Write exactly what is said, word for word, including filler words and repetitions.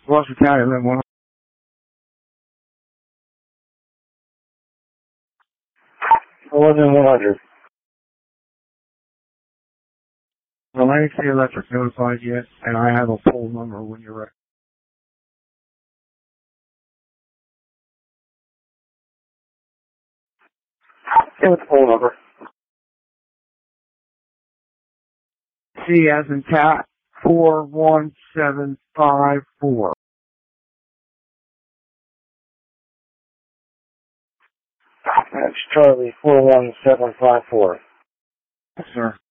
What's the county eleven one? eleven one hundred. Well, I ain't see electric notified yet, and I have a full number when you're ready. Give us the phone number. C as in cat, four one seven five four. That's Charlie four one seven five four. Yes, sir.